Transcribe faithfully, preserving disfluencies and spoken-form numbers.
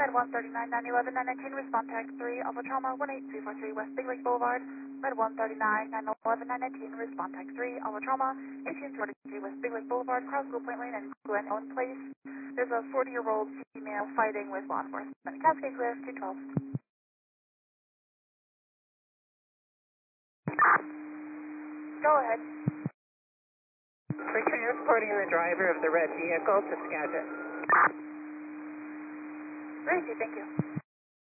Med one thirty-nine, nine eleven, nine nineteen, respond tag three, Alpha Trauma, one eight three four three West Big Lake Boulevard. Med one thirty-nine, nine eleven, nine nineteen, respond tag three, Alpha Trauma, eighteen forty-three West Big Lake Boulevard, Croswell Point Lane, and Glen Ellen Place. There's a forty-year-old female fighting with law enforcement. Cascade clear, two twelve. Go ahead. We're transporting the driver of the red vehicle to Skagit. Gracie, thank you.